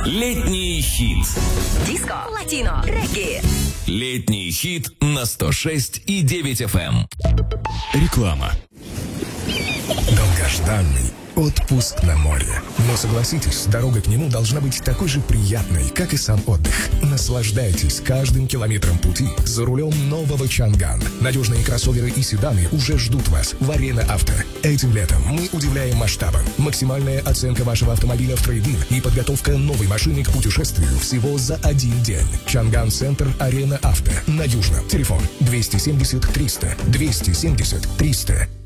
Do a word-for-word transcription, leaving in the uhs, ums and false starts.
Летний хит. Диско, латино, регги. Летний хит на сто шесть и девять эф эм. Реклама. Долгожданный отпуск на море. Но согласитесь, дорога к нему должна быть такой же приятной, как и сам отдых. Наслаждайтесь каждым километром пути за рулем нового Чанган. Надежные кроссоверы и седаны уже ждут вас в Арена Авто. Этим летом мы удивляем масштабом. Максимальная оценка вашего автомобиля в трейд-ин и подготовка новой машины к путешествию всего за один день. Чанган Центр, Арена Авто. На Южном. Телефон двести семьдесят триста двести семьдесят триста.